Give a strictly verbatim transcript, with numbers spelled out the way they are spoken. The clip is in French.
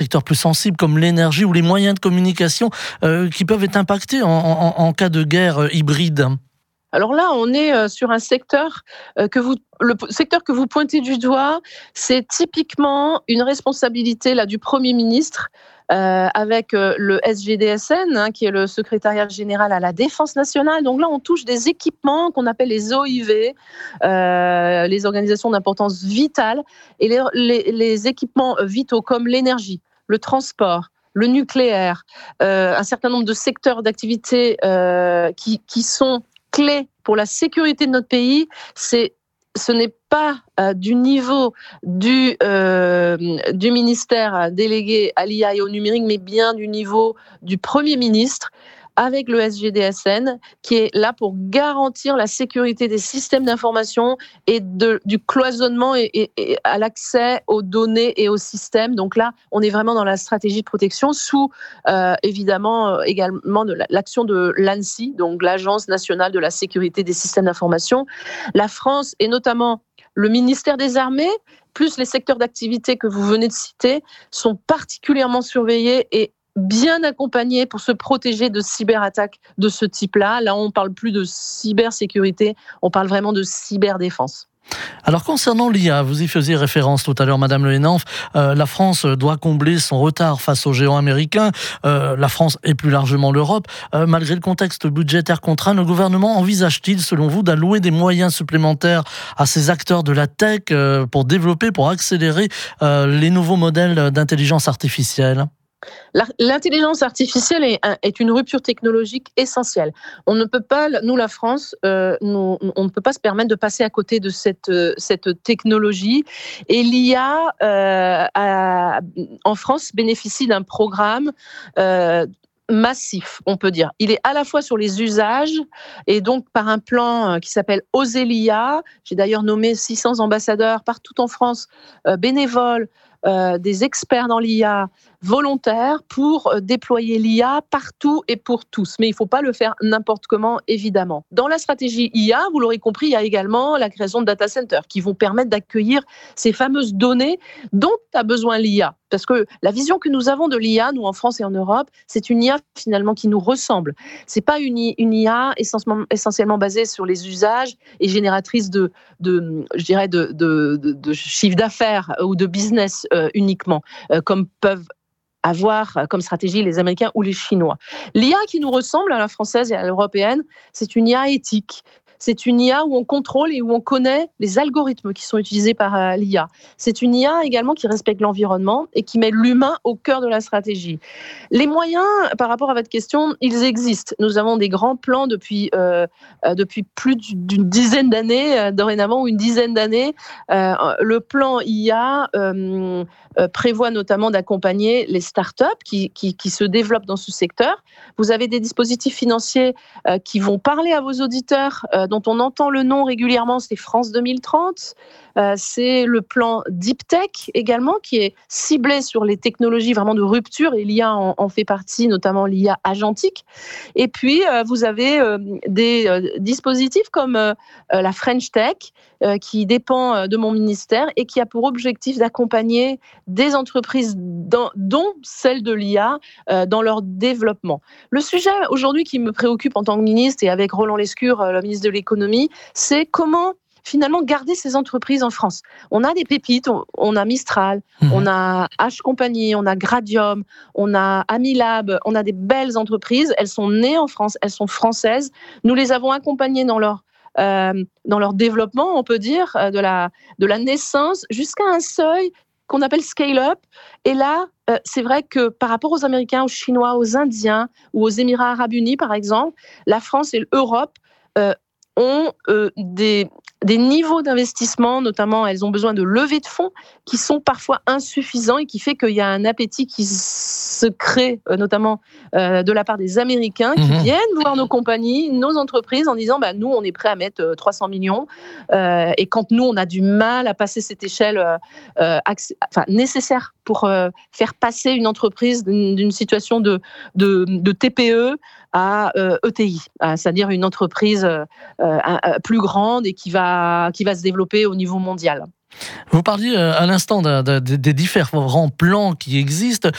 secteurs plus sensibles comme l'énergie ou les moyens de communication euh, qui peuvent être impactés en, en, en cas de guerre hybride? Alors là, on est sur un secteur que vous, le secteur que vous pointez du doigt, c'est typiquement une responsabilité là du Premier ministre euh, avec le S G D S N, hein, qui est le secrétariat général à la défense nationale. Donc là, on touche des équipements qu'on appelle les O I V, euh, les organisations d'importance vitale, et les, les, les équipements vitaux comme l'énergie, le transport, le nucléaire, euh, un certain nombre de secteurs d'activité euh, qui, qui sont clés pour la sécurité de notre pays. C'est, ce n'est pas euh, du niveau du, euh, du ministère délégué à l'I A et au numérique, mais bien du niveau du Premier ministre, avec le S G D S N, qui est là pour garantir la sécurité des systèmes d'information et de, du cloisonnement et, et, et à l'accès aux données et aux systèmes. Donc là, on est vraiment dans la stratégie de protection sous, euh, évidemment, euh, également de l'action de l'ANSSI, donc l'Agence nationale de la sécurité des systèmes d'information. La France, et notamment le ministère des Armées, plus les secteurs d'activité que vous venez de citer, sont particulièrement surveillés et bien accompagnés pour se protéger de cyberattaques de ce type-là. Là, on ne parle plus de cybersécurité, on parle vraiment de cyberdéfense. Alors concernant l'I A, vous y faisiez référence tout à l'heure, Madame Le Henaf, euh, la France doit combler son retard face aux géants américains, euh, la France et plus largement l'Europe. Euh, malgré le contexte budgétaire contraint, le gouvernement envisage-t-il, selon vous, d'allouer des moyens supplémentaires à ces acteurs de la tech euh, pour développer, pour accélérer euh, les nouveaux modèles d'intelligence artificielle ? L'intelligence artificielle est, est une rupture technologique essentielle. On ne peut pas, nous la France, euh, nous, on ne peut pas se permettre de passer à côté de cette, cette technologie. Et l'I A euh, a, en France bénéficie d'un programme euh, massif, on peut dire. Il est à la fois sur les usages et donc par un plan qui s'appelle Oser l'I A. J'ai d'ailleurs nommé six cents ambassadeurs partout en France, euh, bénévoles, euh, des experts dans l'I A volontaires pour déployer l'I A partout et pour tous. Mais il ne faut pas le faire n'importe comment, évidemment. Dans la stratégie I A, vous l'aurez compris, il y a également la création de data centers qui vont permettre d'accueillir ces fameuses données dont a besoin l'I A. Parce que la vision que nous avons de l'I A, nous en France et en Europe, c'est une I A finalement qui nous ressemble. C'est pas une, une I A essentiellement, essentiellement basée sur les usages et génératrice de, de je dirais, de, de, de, de chiffre d'affaires ou de business euh, uniquement, euh, comme peuvent avoir comme stratégie les Américains ou les Chinois. L'I A qui nous ressemble à la française et à l'européenne, c'est une I A éthique. C'est une I A où on contrôle et où on connaît les algorithmes qui sont utilisés par euh, l'I A. C'est une I A également qui respecte l'environnement et qui met l'humain au cœur de la stratégie. Les moyens, par rapport à votre question, ils existent. Nous avons des grands plans depuis, euh, euh, depuis plus d'une dizaine d'années, euh, dorénavant, ou une dizaine d'années. Euh, le plan I A euh, euh, prévoit notamment d'accompagner les startups qui, qui, qui se développent dans ce secteur. Vous avez des dispositifs financiers euh, qui vont parler à vos auditeurs, euh, dont on entend le nom régulièrement, c'est France deux mille trente. Euh, c'est le plan Deep Tech également, qui est ciblé sur les technologies vraiment de rupture, et l'I A en, en fait partie, notamment l'I A agentique. Et puis, euh, vous avez euh, des euh, dispositifs comme euh, la French Tech, euh, qui dépend de mon ministère et qui a pour objectif d'accompagner des entreprises, dans, dont celle de l'I A, euh, dans leur développement. Le sujet aujourd'hui qui me préoccupe en tant que ministre, et avec Roland Lescure, le ministre de l'économie, c'est comment finalement garder ces entreprises en France. On a des pépites, on, on a Mistral, mmh. on a H Compagnie, on a Gradium, on a Amilab, on a des belles entreprises, elles sont nées en France, elles sont françaises. Nous les avons accompagnées dans leur euh, dans leur développement, on peut dire, de la, de la naissance jusqu'à un seuil qu'on appelle scale-up. Et là, euh, c'est vrai que par rapport aux Américains, aux Chinois, aux Indiens ou aux Émirats arabes unis, par exemple, la France et l'Europe euh, ont euh, des, des niveaux d'investissement, notamment elles ont besoin de levées de fonds qui sont parfois insuffisants et qui fait qu'il y a un appétit qui se crée, euh, notamment euh, de la part des Américains qui mmh. viennent voir nos compagnies, nos entreprises en disant bah, nous on est prêt à mettre euh, trois cents millions euh, et quand nous on a du mal à passer cette échelle euh, euh, accès, enfin, nécessaire pour euh, faire passer une entreprise d'une, d'une situation de, de, de T P E à euh, E T I, à, c'est-à-dire une entreprise euh, euh, plus grande et qui va, qui va se développer au niveau mondial. Vous parliez à l'instant de, de, de, des différents plans qui existent.